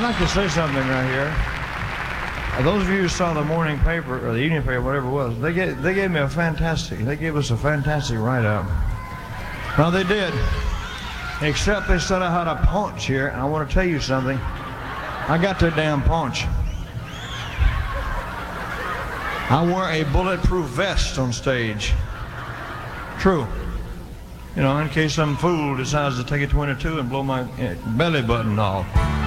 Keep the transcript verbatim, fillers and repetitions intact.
I'd like to say something right here. Uh, Those of you who saw the morning paper or the evening paper, whatever it was, they gave, they gave me a fantastic, they gave us a fantastic write-up. Well, they did. Except they said I had a paunch here, and I want to tell you something. I got that damn paunch. I wore a bulletproof vest on stage. True. You know, in case some fool decides to take a twenty-two and blow my uh, belly button off.